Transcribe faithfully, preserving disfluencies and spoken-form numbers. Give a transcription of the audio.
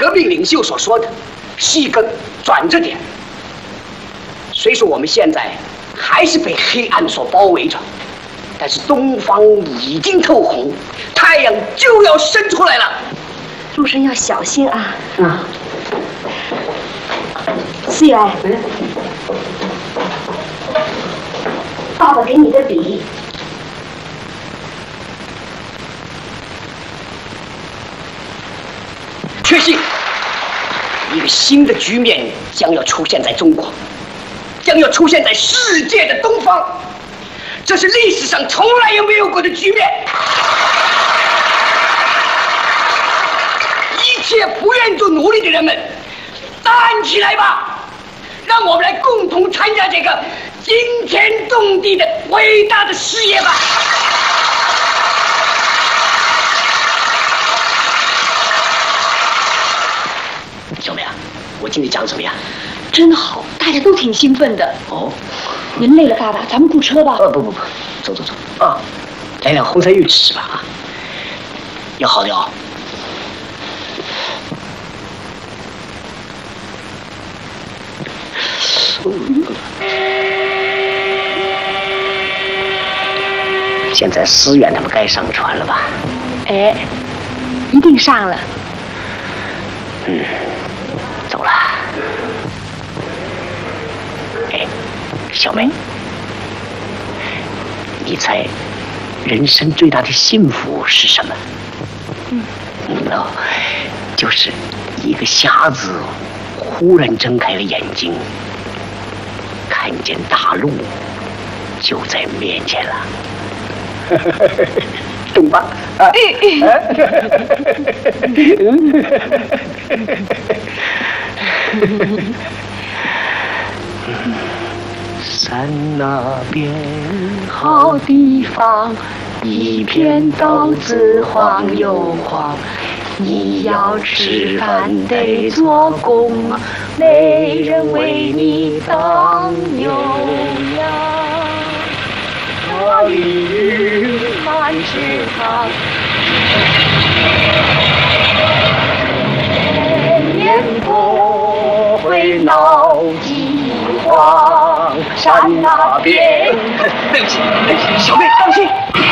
革命领袖所说的，是一个转折点。虽说我们现在还是被黑暗所包围着，但是东方已经透红，太阳就要升出来了。 陆生要小心啊！ 嗯。 思远，嗯，爸爸给你的笔。 确信，一个新的局面将要出现在中国，将要出现在世界的东方，这是历史上从来也没有过的局面。一切不愿做奴隶的人们，站起来吧！让我们来共同参加这个惊天动地的伟大的事业吧！小梅啊，我今天讲怎么样？ 真好，大家都挺兴奋的。 哦， 您累了，爸爸，咱们雇车吧。 呃，不不不，走走走啊，来点红菜玉吃吧啊，要好的哦。现在思远他们该上船了吧？ 哎，一定上了。 嗯，走了。哎，小梅，你猜人生最大的幸福是什么？ 嗯， 哦，就是一个瞎子忽然睁开了眼睛，看见大陆就在面前了。懂吧？啊！山那边好地方，一片豆子黄又黄。你要吃饭得做工，没人为你当牛羊。我鱼满池塘，年年不会闹饥荒。山那边，对不起，对不起，小妹当心。